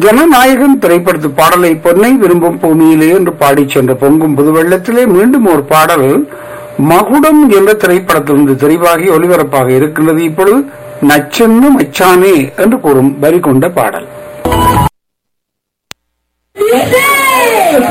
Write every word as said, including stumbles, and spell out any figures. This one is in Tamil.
ஜனநாயகன் திரைப்படத்து பாடலை பொன்னை விரும்பும் பூமியிலே என்று பாடிச் சென்ற பொங்கும் புது வெள்ளத்திலே மீண்டும் ஒரு பாடல் மகுடம் என்ற திரைப்படத்திலிருந்து தெரிவாகி ஒளிபரப்பாக இருக்கின்றது. இப்பொழுது நச்சென்னு மச்சானே என்று கூறும் வரி கொண்ட பாடல்.